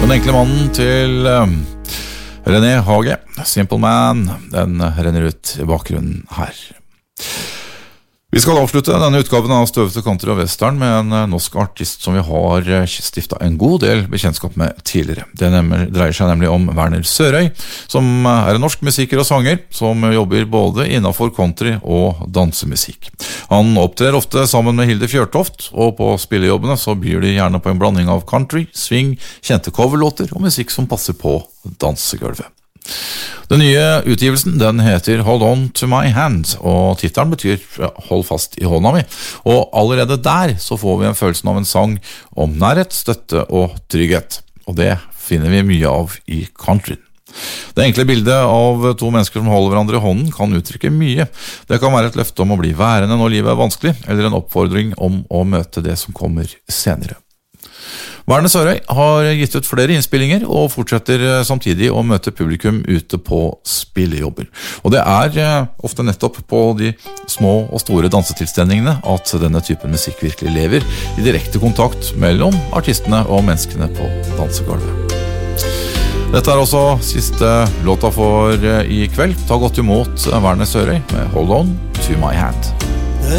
Den enkle mannen til René Hage, Simple Man, den renner ut I bakgrunnen her. Vi skal avslutte denne utgaven av Støvete country og western med en norsk artist som vi har stiftet en god del bekjentskap med tidligere. Det dreier seg nemlig om Werner Sørøy, som en norsk musiker og sanger, som jobber både innenfor country og dansemusikk. Han opptrer ofte sammen med Hilde Fjørtoft, og på spillejobbene så byr de gjerne på en blanding av country, swing, kjente coverlåter og musikk som passer på dansegulvet. Den nye utgivelsen, den heter Hold On To My Hand, og titelen betyr Hold fast I hånda mi. Og allerede der så får vi en følelse av en sang om nærhet, støtte og trygghet. Og det finner vi mye av I countryen. Det enkle bildet av to mennesker som holder hverandre I hånden kan uttrykke mye. Det kan være et løfte om å bli værende når livet vanskelig, eller en oppfordring om å møte det som kommer senere. Werner Sørøy har gitt ut flere innspillinger og fortsetter samtidig å møte publikum ute på spillejobber. Og det ofte nettopp på de små og store dansetilstelningene at denne typen musikk virkelig lever I direkte kontakt mellom artistene og menneskene på dansegulvet. Dette også siste låta for I kveld. Ta godt imot Werner Sørøy med Hold On To My Hand.